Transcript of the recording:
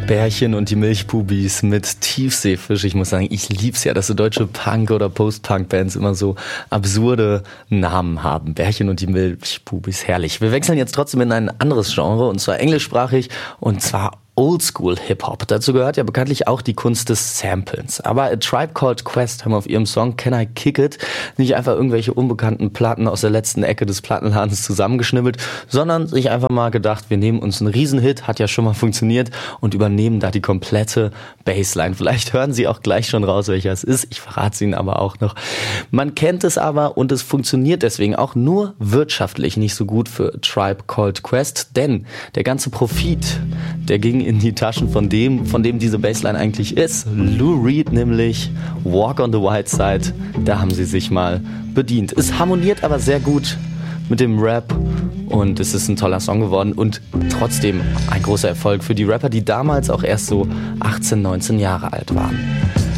Bärchen und die Milchbubis mit Tiefseefisch. Ich muss sagen, ich lieb's ja, dass so deutsche Punk- oder Post-Punk-Bands immer so absurde Namen haben. Bärchen und die Milchbubis, herrlich. Wir wechseln jetzt trotzdem in ein anderes Genre, und zwar englischsprachig, und zwar Oldschool-Hip-Hop. Dazu gehört ja bekanntlich auch die Kunst des Samplens. Aber A Tribe Called Quest haben auf ihrem Song Can I Kick It nicht einfach irgendwelche unbekannten Platten aus der letzten Ecke des Plattenladens zusammengeschnibbelt, sondern sich einfach mal gedacht, wir nehmen uns einen Riesenhit, hat ja schon mal funktioniert, und übernehmen da die komplette Bassline. Vielleicht hören Sie auch gleich schon raus, welcher es ist. Ich verrate es Ihnen aber auch noch. Man kennt es aber, und es funktioniert deswegen auch nur wirtschaftlich nicht so gut für A Tribe Called Quest, denn der ganze Profit, der ging in die Taschen von dem diese Bassline eigentlich ist. Lou Reed nämlich, Walk on the White Side, da haben sie sich mal bedient. Es harmoniert aber sehr gut mit dem Rap, und es ist ein toller Song geworden und trotzdem ein großer Erfolg für die Rapper, die damals auch erst so 18, 19 Jahre alt waren.